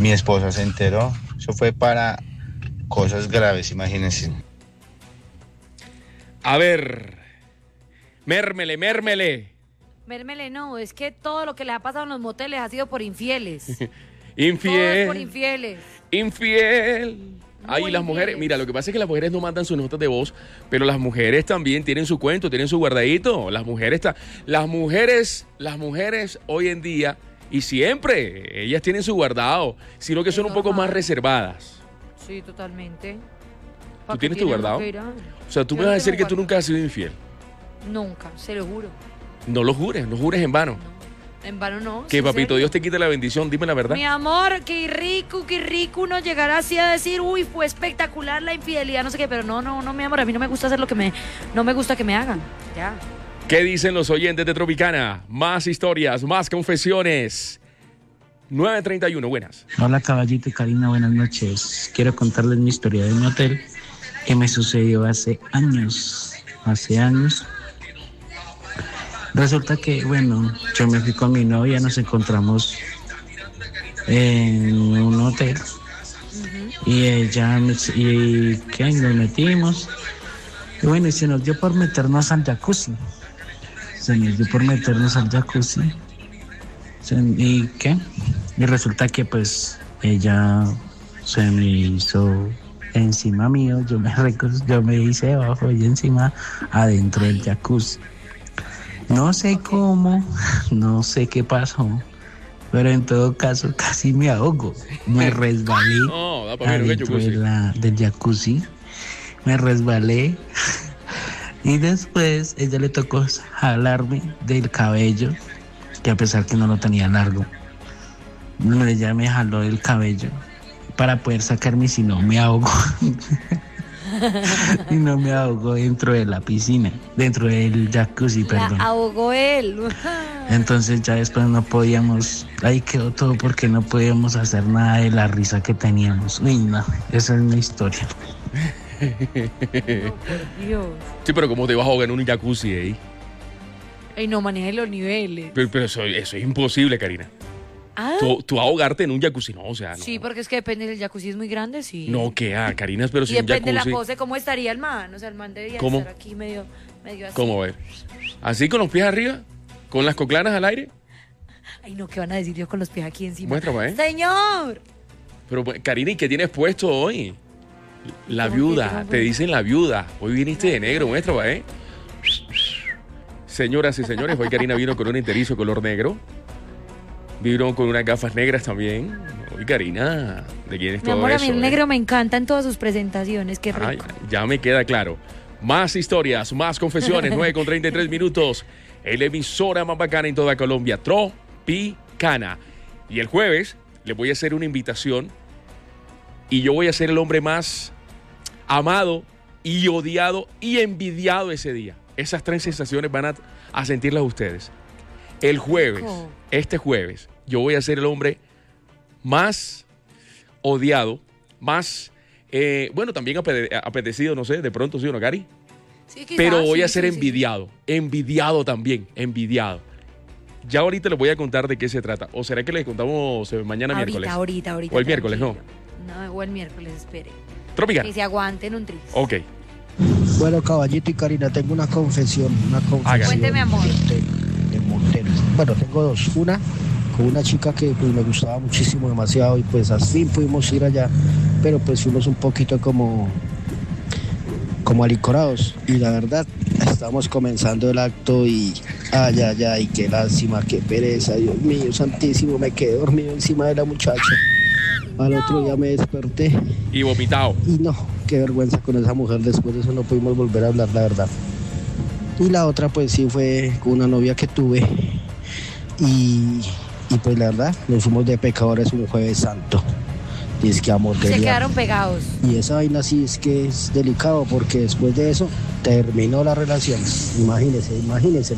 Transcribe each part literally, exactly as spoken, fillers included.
mi esposa se enteró. Eso fue para cosas graves, imagínense. A ver, mérmele, mérmele. Mérmele, no, es que todo lo que les ha pasado en los moteles ha sido por infieles. Infiel. Todo es por infieles. Infiel. Ay, Muy las mujeres, infieles. mira, lo que pasa es que las mujeres no mandan sus notas de voz, pero las mujeres también tienen su cuento, tienen su guardadito. Las mujeres, está, las mujeres, las mujeres hoy en día y siempre, ellas tienen su guardado, sino que Es son un poco normal. más reservadas. Sí, totalmente. ¿Tú ¿Para qué tienes tu tienen guardado? que ir a- O sea, tú Yo me no vas a decir tengo que tú guardado. nunca has sido infiel. Nunca, se lo juro. No lo jures, no jures en vano. No. En vano no. Que ¿en papito serio? Dios te quite la bendición, dime la verdad. Mi amor, qué rico, qué rico uno llegar así a decir, uy, fue espectacular la infidelidad, no sé qué, pero no, no, no, mi amor, a mí no me gusta hacer lo que me, no me gusta que me hagan, ya. ¿Qué dicen los oyentes de Tropicana? Más historias, más confesiones. nueve treinta y uno, buenas. Hola Caballito y Karina, buenas noches. Quiero contarles mi historia de un hotel que me sucedió hace años, hace años. Resulta que, bueno, yo me fui con mi novia, nos encontramos en un hotel y ella, me, y ¿qué? Nos metimos y bueno, y se nos dio por meternos al jacuzzi. Se nos dio por meternos al jacuzzi. Se- ¿Y qué? Y resulta que pues ella se me hizo encima mío, yo me, reco- yo me hice debajo y encima adentro del jacuzzi. No sé cómo, no sé qué pasó, pero en todo caso casi me ahogo. Me resbalé No, da para ver un adentro de jacuzzi. la, del jacuzzi, me resbalé y después ella le tocó jalarme del cabello, que a pesar que no lo tenía largo, bueno, ella me jaló del cabello para poder sacarme, si no me ahogo. Y no me ahogo dentro de la piscina, dentro del jacuzzi, perdón. La ahogó él. Entonces ya después no podíamos, ahí quedó todo porque no podíamos hacer nada de la risa que teníamos. Uy, no, esa es mi historia. Dios. Sí, pero ¿cómo te vas a ahogar en un jacuzzi ahí? Ay, no maneje los niveles. Pero, pero eso, eso es imposible, Karina. Ah, Tú, tú ahogarte en un jacuzzi, no, o sea, no. sí, porque es que depende del jacuzzi, es muy grande, sí. No, que ah, Karina, pero Y si un depende de la jacuzzi. pose, cómo estaría el man. O sea, el man debería ¿Cómo? estar aquí medio, medio así. ¿Cómo ver? ¿Así con los pies arriba? ¿Con las coclanas al aire? Ay, no, ¿qué van a decir yo con los pies aquí encima? Muéstrame, ¿eh? ¡Señor! Pero, pues, Karina, ¿y qué tienes puesto hoy? La ¿Cómo que viuda, tengo te puesto? dicen la viuda. Hoy viniste de negro, muéstrame, ¿eh? Señoras y señores, hoy Karina vino con un enterizo color negro. Vino con unas gafas negras también. Hoy Karina, ¿de quién es Mi todo amor, a eso? mí el eh? negro me encanta en todas sus presentaciones. Qué rico. Ay, ya me queda claro. Más historias, más confesiones, nueve con treinta y tres minutos. El emisora más bacana en toda Colombia, Tropicana. Y el jueves les voy a hacer una invitación y yo voy a ser el hombre más amado y odiado y envidiado ese día. Esas tres sensaciones van a, a sentirlas ustedes. El jueves, Rico. este jueves, yo voy a ser el hombre más odiado, más, eh, bueno, también apete- apetecido, no sé, de pronto sí o no, Cari. Sí, quizás, Pero voy sí, a ser sí, sí. envidiado, envidiado también, envidiado. Ya ahorita les voy a contar de qué se trata. ¿O será que les contamos eh, mañana Ahorita, miércoles? ahorita, ahorita. O el miércoles, ¿no? tranquilo. No, o el miércoles, espere. Tropicana. Que se aguanten un tris. Ok. Bueno, Caballito y Karina, tengo una confesión, una confesión. Hágale. Cuénteme, amor. De, hotel, de motel. Bueno, tengo dos. Una con una chica que pues me gustaba muchísimo, demasiado, y pues al fin pudimos ir allá, pero pues fuimos un poquito como, como alicorados. Y la verdad, estamos comenzando el acto y ay, ay, ay, qué lástima, qué pereza, Dios mío, santísimo, me quedé dormido encima de la muchacha. Al otro día me desperté Y vomitado. y no, qué vergüenza con esa mujer, después de eso no pudimos volver a hablar, la verdad. Y la otra pues sí fue con una novia que tuve y, y pues la verdad nos fuimos de pecadores un jueves santo. Y es que amor de Se Dios. quedaron pegados. Y esa vaina sí es que es delicado porque después de eso terminó la relación. Imagínese, imagínese.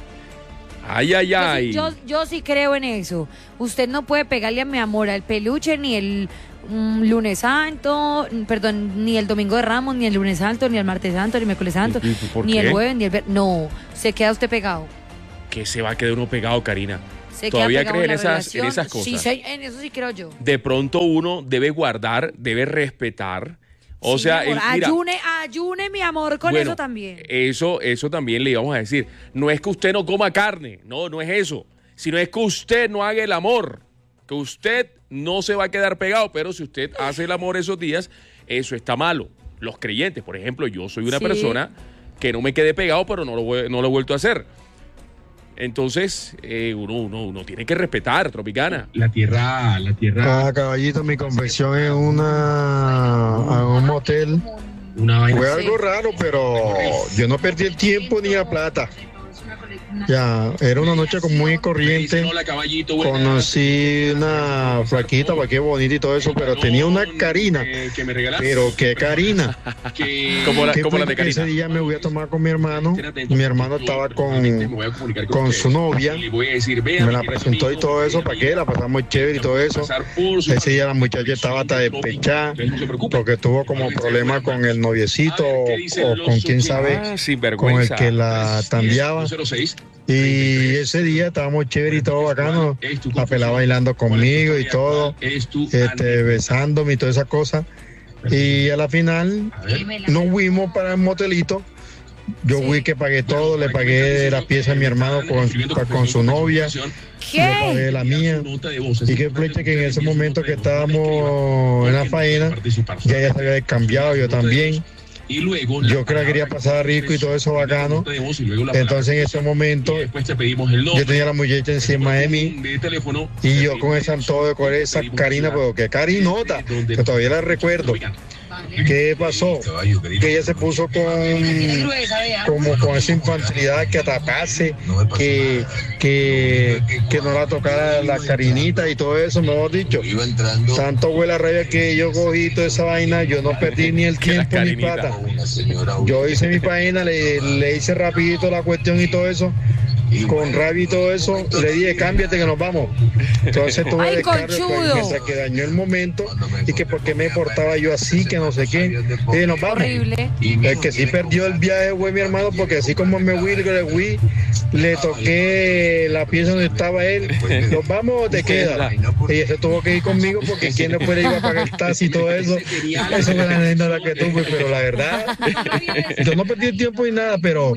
Ay, ay, Yo sí- ay. Yo, yo sí creo en eso. Usted no puede pegarle a mi amor al peluche ni el mm, lunes santo, mm, perdón, ni el domingo de Ramos, ni el lunes santo, ni el martes santo, ni el miércoles santo, ¿Y- y por ni qué? el jueves, ni el ver- No, se queda usted pegado. Que se va a quedar uno pegado, Karina. Se queda ¿Todavía pegado cree en la esas, en relación. esas cosas? Sí, sí, en eso sí creo yo. De pronto uno debe guardar, debe respetar. O Sí, sea, mi amor, el- mira, ayune, ayune, mi amor, con bueno, eso también. Eso, eso también le íbamos a decir. No es que usted no coma carne, no, no es eso. Sino es que usted no haga el amor. Que usted no se va a quedar pegado, pero si usted hace el amor esos días, eso está malo. Los creyentes, por ejemplo, yo soy una Sí. persona que no me quedé pegado, pero no lo, voy- no lo he vuelto a hacer. Entonces, eh, uno, uno, uno tiene que respetar, Tropicana. La tierra, la tierra, Ah, caballito, mi confesión en una a un motel. una vaina. Fue algo raro, pero yo no perdí el tiempo ni la plata. Ya, era una noche como muy corriente. Hola, caballito, buenas. Conocí una flaquita, para qué bonita y todo eso, pero tenía una Karina. Eh, que me regalaste. Pero qué Karina. Que- Como la, ¿Qué como fue la de que ese Karina. día me voy a tomar con mi hermano. Mi hermano estaba Me con, voy a comunicar con ustedes. su novia. Y le voy a decir, vean, Me la mi querido presentó y amigo, todo eso, eh, ¿para qué? La pasamos chévere y todo eso. pasar por su- Ese día la muchacha estaba hasta despechada Entonces, no se preocupe. porque tuvo como problema con el noviecito o, o con quién sabe, Ah, con el sinvergüenza. que la tambiaba. cero seis. Y ese día estábamos chévere y todo bacano, la pelada bailando conmigo y todo, Es tu este, besándome y todas esas cosas. Y a la final nos fuimos para el motelito. Yo fui que pagué todo, le pagué la pieza a mi hermano con, con su novia, le pagué ¿Qué? la mía. Y que fleche que en ese momento que estábamos en la faena, ya ella se había cambiado, yo también. Y luego Yo que la quería pasar rico y todo eso bacano. Entonces en ese momento después te pedimos el yo tenía la muchacha encima de mí de teléfono y yo con ese antojo de coger esa Karina, pero que Karinota, que todavía la recuerdo. ¿Qué pasó? Que ella se puso con como con esa infantilidad que atacase, que, que, que no la tocara la Karinita y todo eso, mejor dicho. Tanto fue la rabia que yo cogí toda esa vaina, yo no perdí ni el Que la tiempo ni Karinita. plata. Yo hice mi página, le, le hice rapidito la cuestión y todo eso. Con rabia y todo eso, le dije, cámbiate que nos vamos. Entonces tuve Ay, descargo, pues, conchudo. mientras que dañó el momento y que por qué me portaba yo así, que no sé qué. Y nos vamos. Horrible. El que sí perdió el viaje fue mi hermano, porque así como me fui, le fui, le toqué la pieza donde estaba él. ¿Nos vamos o te quedas? Y ese tuvo que ir conmigo porque quién después le iba a pagar el taxi y todo eso. Eso fue la anécdota que tuve, pero la verdad, yo no perdí el tiempo ni nada, pero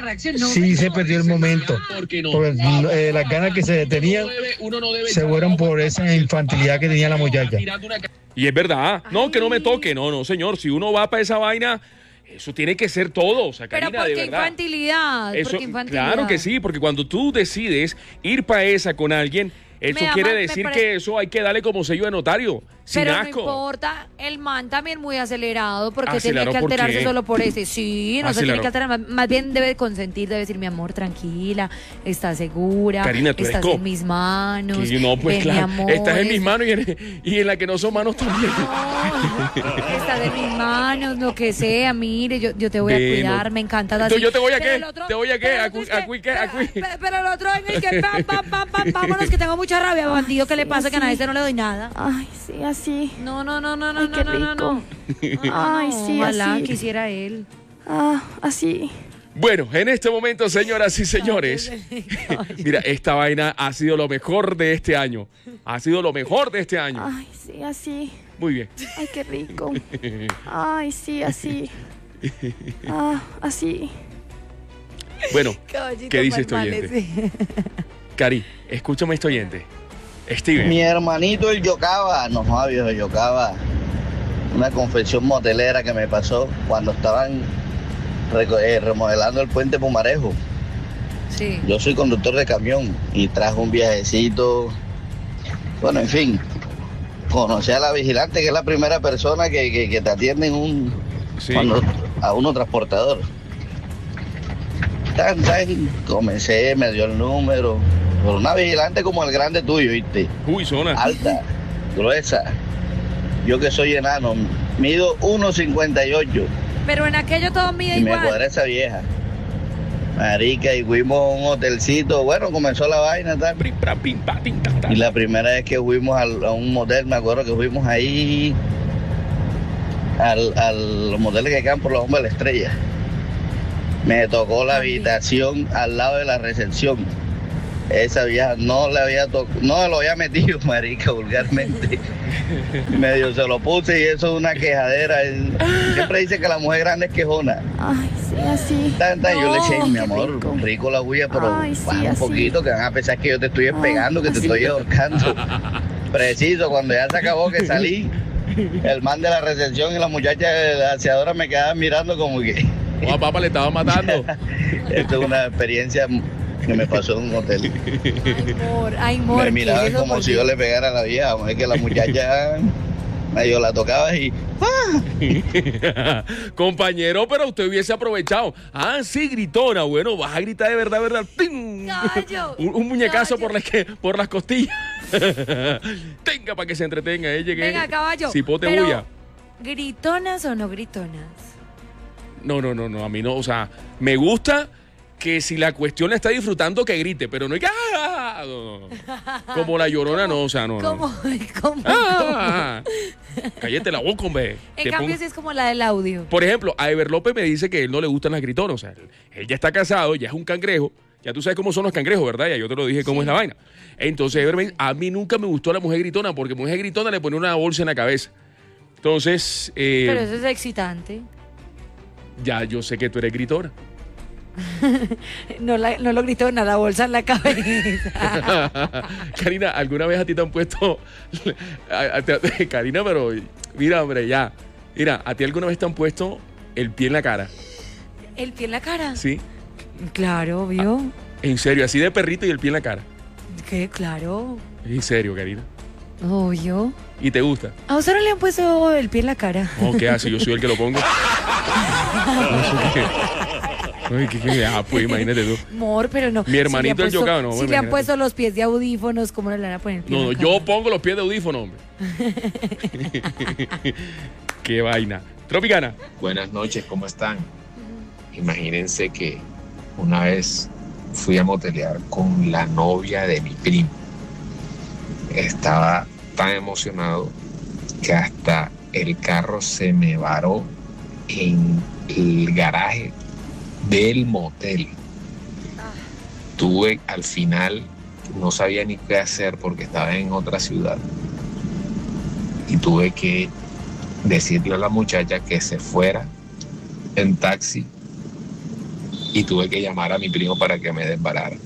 sí se perdió el momento. porque no. Porque eh, las ganas que se tenían Uno no debe se fueron por esa infantilidad que tenía la muchacha. tirando una Y es verdad. No, que no me toque. No, no, señor. Si uno va para esa vaina, eso tiene que ser todo. O sea, Pero Karina, ¿por de qué verdad. infantilidad? ¿Por Eso, qué infantilidad? claro que sí, porque cuando tú decides ir para esa con alguien, eso Me da quiere mal- me decir pare- que eso hay que darle como sello de notario. Sin Pero no asco. importa, el man también muy acelerado, porque ¿Acelerado tenía que por alterarse qué? solo por ese. Sí, no se Acelerado. tiene que alterar, más, más bien debe consentir, debe decir, mi amor, tranquila, estás segura, Karina, tú eres estás co- en mis manos. Que no, pues ven, mi claro. amor, Estás en mis es- manos y en, y en la que no son manos también. No, estás en mis manos, lo que sea, mire, yo, yo te voy a Bueno. cuidar, me encanta. Entonces, ¿yo te voy a Pero qué? el otro- ¿Te voy a qué? pero el ¿A otro cu- es a cu- qué? ¿A cu- Pero, pero el otro en el que pam, pam, pam, pam, vámonos, que tengo mucha rabia, bandido, ¿qué le pasa? Que a nadie no le doy nada. Ay, sí, así. No, no, no, no, no, Ay, no, qué no, no, no. rico. Ay, sí, Ojalá así. quisiera él. Ah, así. Bueno, en este momento, señoras y señores, mira, esta vaina ha sido lo mejor de este año. Ha sido lo mejor de este año. Ay, sí, así. Muy bien. Ay, qué rico. Ay, sí, así. Ah, así. Bueno, Caballito ¿qué dice este Palmares, oyente? sí. Cari, escúchame este oyente. Steven. Mi hermanito el Yocaba, no jodas viejo, Yocaba, una confesión motelera que me pasó cuando estaban reco- eh, remodelando el puente Pumarejo. Sí. Yo soy conductor de camión y traje un viajecito, bueno, en fin, conocí a la vigilante, que es la primera persona que, que, que te atiende en un, Sí. cuando, a uno transportador. Tan, tan, comencé, me dio el número, por una vigilante como el grande tuyo, ¿viste? Uy, zona. Alta, gruesa. Yo que soy enano, mido uno cincuenta y ocho Pero en aquello todo mide y me igual. cuadré esa vieja. Marica, y fuimos a un hotelcito. Bueno, comenzó la vaina tal. Prim, pram, pim, pa, tim, ta, ta. Y la primera vez que fuimos al- a un motel, me acuerdo que fuimos ahí al, al los moteles que quedan por la bomba de la Estrella. Me tocó la habitación al lado de la recepción. esa vieja no le había tocado, no lo había metido, marica, vulgarmente. Medio se lo puse y eso es una quejadera. Siempre dice que la mujer grande es quejona. Ay, sí, así. Tanta, no, yo le eché, mi amor, rico, rico la bulla, pero Ay, sí, baja un así. poquito, que van a pensar que yo te estoy pegando, que te estoy ahorcando. Preciso, cuando ya se acabó que salí, el man de la recepción y la muchacha de la aseadora me quedaban mirando como que... Oh, papá, le estaba matando. Esto es una experiencia que me pasó en un hotel. Ay, amor, ay, amor. Me miraban ¿qué es eso? como ¿Por si qué? yo le pegara a la vieja, es que la muchacha medio la tocaba y... ¡ah! Compañero, pero usted hubiese aprovechado. Ah, sí, gritona. Bueno, vas a gritar de verdad, verdad. ¡Ping! Caballo, Un, un muñecazo caballo. por las, que, por las costillas. Tenga para que se entretenga. Eh, llegué. Venga, caballo. Cipote pero, bulla. ¿gritonas o no gritonas? No, no, no, no, a mí no. O sea, me gusta que si la cuestión la está disfrutando, que grite, pero no hay que... ¡ah! No, no, no. Como la Llorona, no, o sea, no, ¿Cómo? no. ¿Cómo? ¡Ah! Cállate la boca, hombre. En Te cambio, pongo- sí es como la del audio. Por ejemplo, a Ever López me dice que a él no le gustan las gritonas. O sea, él, él ya está casado, ya es un cangrejo. Ya tú sabes cómo son los cangrejos, ¿verdad? Ya yo te lo dije cómo Sí. es la vaina. Entonces, Ever me dice, a mí nunca me gustó la mujer gritona, porque mujer gritona le pone una bolsa en la cabeza. Entonces, eh, Pero eso es excitante. ya yo sé que tú eres gritona. No, la, no lo gritona, la bolsa en la cabeza. Karina, ¿alguna vez a ti te han puesto... a- a- te- Karina, pero mira, hombre, ya. Mira, ¿a ti alguna vez te han puesto el pie en la cara? ¿El pie en la cara? ¿Sí? Claro, obvio. En serio, así de perrito y el pie en la cara. ¿Qué? Claro. En serio, Karina. Obvio. ¿Y te gusta? ¿A usted no le han puesto el pie en la cara? No, ¿qué hace? Yo soy el que lo pongo. No sé qué. Ay, ¿qué, qué? Ah, pues imagínate tú. Amor, pero no. Mi hermanito le han el puesto- yocado, no, Si bueno, le han imagínate. puesto los pies de audífonos, ¿cómo le van a poner el pie No, en no, la yo cara? pongo los pies de audífono, hombre. Qué vaina. Tropicana. Buenas noches, ¿cómo están? Imagínense que una vez fui a motelear con la novia de mi primo. Estaba tan emocionado que hasta el carro se me varó en el garaje del motel. Tuve al final, no sabía ni qué hacer porque estaba en otra ciudad. Y tuve que decirle a la muchacha que se fuera en taxi y tuve que llamar a mi primo para que me desbarara.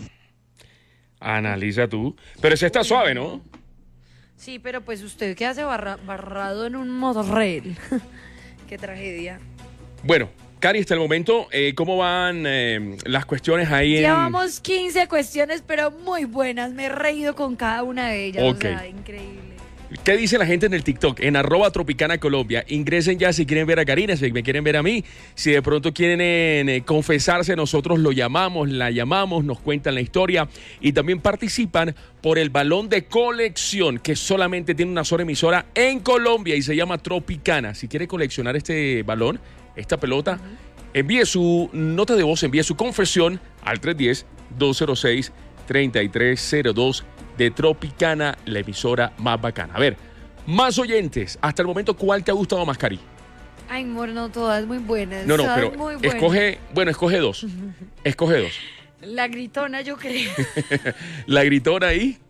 Analiza tú. Pero ese está suave, ¿no? Sí, pero pues usted que hace barra- barrado en un motorrail. Qué tragedia. Bueno, Cari, hasta el momento, eh, ¿cómo van eh, las cuestiones ahí en...? Llevamos quince cuestiones, pero muy buenas. Me he reído con cada una de ellas. Ok. O sea, increíble. ¿Qué dice la gente en el TikTok? En arroba Tropicana Colombia. Ingresen ya si quieren ver a Karina, si me quieren ver a mí. Si de pronto quieren eh, confesarse, nosotros lo llamamos, la llamamos, nos cuentan la historia. Y también participan por el balón de colección, que solamente tiene una sola emisora en Colombia y se llama Tropicana. Si quiere coleccionar este balón, esta pelota, uh-huh. envíe su nota de voz, envíe su confesión al tres uno cero, dos cero seis, tres tres cero dos de Tropicana, la emisora más bacana. A ver, más oyentes. Hasta el momento, ¿cuál te ha gustado más, Cari? Ay, amor, no, todas muy buenas. No, no, todas pero muy buenas. escoge, bueno, escoge dos. Escoge dos. La gritona, yo creo. La gritona ahí.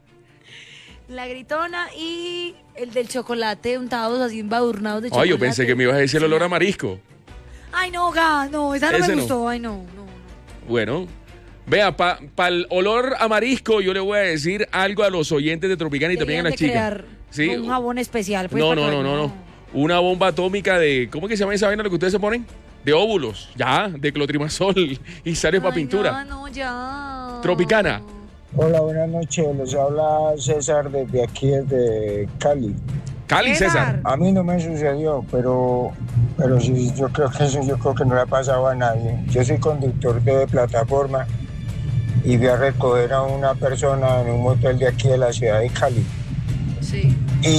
La gritona y el del chocolate, untados así embadurnados de chocolate. Ay, yo pensé que me ibas a decir el olor a marisco. Ay, no, ga, no, esa no Ese me no. gustó. Ay, no, no. Bueno, vea, para pa el olor a marisco, yo le voy a decir algo a los oyentes de Tropicana y también a las Deberían chicas. de crear Sí. un jabón especial. Pues, No, para no, que- no, no, no. Una bomba atómica de, ¿cómo que se llama esa vaina lo que ustedes se ponen? De óvulos, ya, de clotrimazol y sale para Ay, pintura. ya, no, ya. Tropicana. Hola, buenas noches. Les habla César desde aquí, desde Cali. Cali, César. A mí no me sucedió, pero, pero sí, yo creo que eso yo creo que no le ha pasado a nadie. Yo soy conductor de plataforma y fui a recoger a una persona en un motel de aquí de la ciudad de Cali. Sí.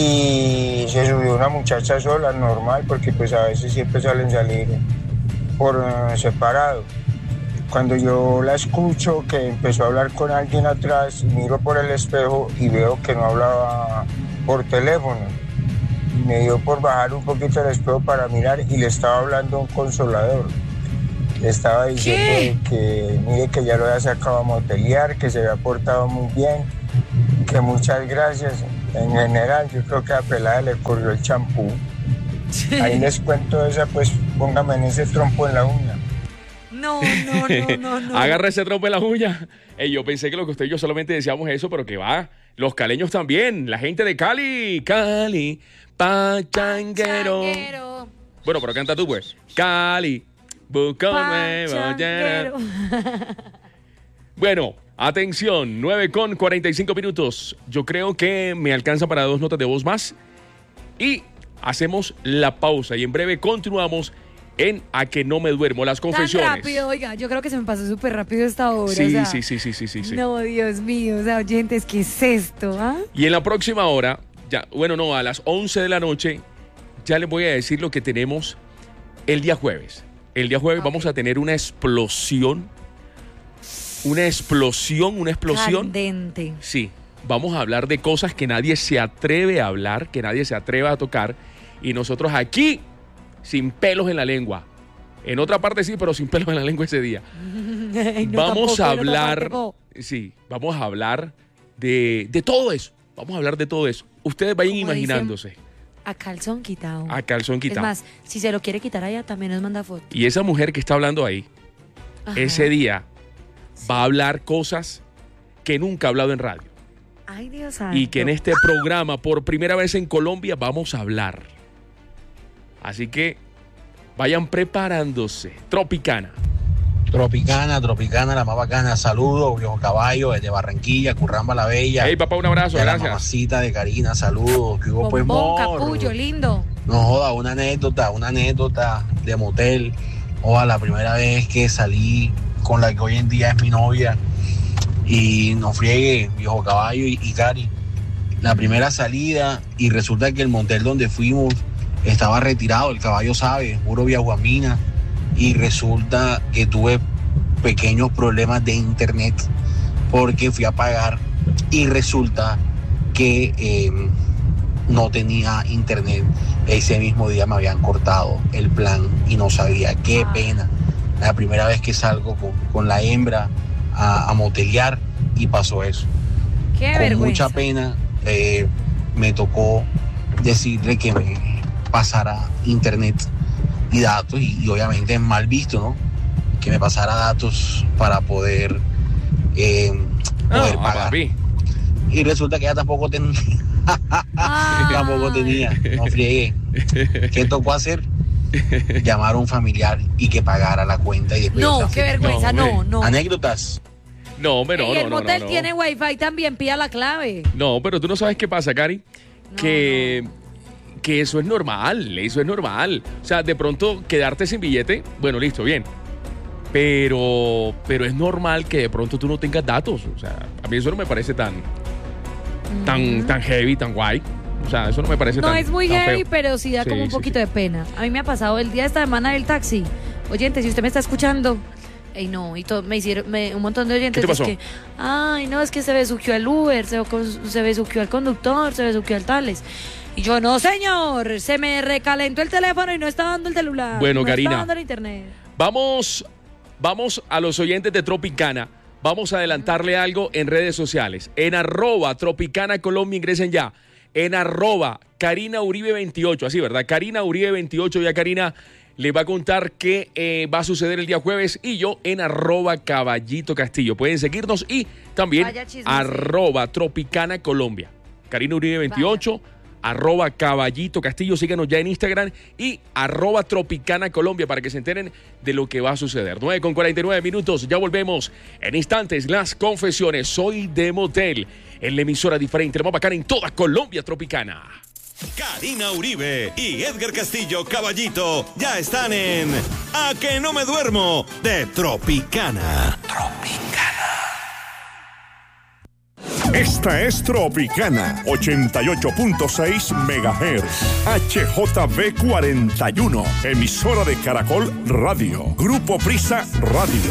Y se subió una muchacha sola, normal, porque pues a veces siempre salen salir por uh, separado. Cuando yo la escucho que empezó a hablar con alguien atrás, miro por el espejo y veo que no hablaba por teléfono. Me dio por bajar un poquito el espejo para mirar y le estaba hablando a un consolador. Le estaba diciendo que mire que ya lo había sacado a motelear, que se había portado muy bien, que muchas gracias. En general, yo creo que a pelada le corrió el champú. Ahí les cuento esa, pues póngame en ese trompo en la uña. No, no, no, no, no. Agarra ese trompo en la uña. Ey, yo pensé que lo que usted y yo solamente decíamos eso, pero que va. Los caleños también. La gente de Cali. Cali. Pachanguero. Pachanguero. Bueno, pero canta tú, pues. Cali. Busca un nuevo Pachanguero. Bueno, atención. nueve con cuarenta y cinco minutos. Yo creo que me alcanza para dos notas de voz más. Y hacemos la pausa. Y en breve continuamos en A que no me duermo, las confesiones. Tan rápido, oiga, yo creo que se me pasó súper rápido esta hora. Sí, o sea, sí, sí, sí, sí, sí, sí. No, Dios mío, o sea, oyentes, ¿qué es esto? ¿Ah? Y en la próxima hora, ya, bueno, no, a las once de la noche, ya les voy a decir lo que tenemos el día jueves. El día jueves okay. Vamos a tener una explosión, una explosión, una explosión. Candente. Sí, vamos a hablar de cosas que nadie se atreve a hablar, que nadie se atreve a tocar, y nosotros aquí sin pelos en la lengua. En otra parte sí, pero sin pelos en la lengua ese día. Ay, no, vamos tampoco, a hablar, no, sí, vamos a hablar de, de todo eso. Vamos a hablar de todo eso. Ustedes vayan Como imaginándose. Dicen, a calzón quitado. A calzón quitado. Es más, si se lo quiere quitar allá, también nos manda foto. Y esa mujer que está hablando ahí, ajá, ese día sí. va a hablar cosas que nunca ha hablado en radio. Ay, Dios santo. Y que en este programa, por primera vez en Colombia, vamos a hablar. Así que vayan preparándose. Tropicana. Tropicana, Tropicana, la más bacana. Saludos, Viejo Caballo, desde Barranquilla, Curramba la Bella. Hey, papá, un abrazo, de gracias. La mamacita de Karina, saludos. Que hubo pues morro. Capullo, lindo. No joda, una anécdota, una anécdota de motel. Joda, la primera vez que salí con la que hoy en día es mi novia. Y no friegue, Viejo Caballo y, y Cari. La primera salida, y resulta que el motel donde fuimos estaba retirado, el caballo sabe, puro Viaguamina, y resulta que tuve pequeños problemas de internet porque fui a pagar y resulta que eh, no tenía internet. Ese mismo día me habían cortado el plan y no sabía. Qué pena. La primera vez que salgo con, con la hembra a, a motelear y pasó eso. Qué con vergüenza. Mucha pena eh, me tocó decirle que me pasara internet y datos y, y obviamente es mal visto, ¿no? Que me pasara datos para poder, eh, poder no, pagar. Papi. Y resulta que ella tampoco tenía. tampoco tenía. No friegue. ¿Qué tocó hacer? Llamar a un familiar y que pagara la cuenta y después. No, qué vergüenza, no, no. no. Anécdotas. No, pero no, y el no, motel no, no. tiene wifi también, pida la clave. No, pero tú no sabes qué pasa, Cari. No, que, no. que eso es normal, eso es normal. O sea, de pronto quedarte sin billete, bueno, listo, bien. Pero, pero es normal que de pronto tú no tengas datos. O sea, a mí eso no me parece tan, mm. tan, tan heavy, tan guay. O sea, eso no me parece no tan No es muy tan heavy, feo. pero sí da sí, como un sí, poquito sí. de pena. A mí me ha pasado el día de esta semana del taxi. Oyente, si usted me está escuchando... Ey, no, y todo, me hicieron me, un montón de oyentes. ¿Qué te pasó? Es que, ay, no, es que se besuqueó el Uber, se, se besuqueó el conductor, se besuqueó el Tales. Y yo, no, señor, se me recalentó el teléfono y no está dando el celular. Bueno, no Karina, está dando el internet. Vamos, vamos a los oyentes de Tropicana. Vamos a adelantarle algo en redes sociales. En arroba Tropicana Colombia, ingresen ya. En arroba Karina Uribe veintiocho, así, ¿verdad? Karina Uribe veintiocho, ya Karina le va a contar qué eh, va a suceder el día jueves y yo en arroba Caballito Castillo. Pueden seguirnos y también arroba Tropicana Colombia. Karina Uribe veintiocho, vaya. Arroba Caballito Castillo, síganos ya en Instagram y arroba Tropicana Colombia para que se enteren de lo que va a suceder. nueve con cuarenta y nueve minutos, ya volvemos en instantes. Las confesiones, soy de motel, en la emisora diferente, la más bacana en toda Colombia Tropicana. Karina Uribe y Edgar Castillo Caballito ya están en A que no me duermo de Tropicana. Tropicana. Esta es Tropicana, ochenta y ocho punto seis megahertz, H J B cuarenta y uno, emisora de Caracol Radio, Grupo Prisa Radio.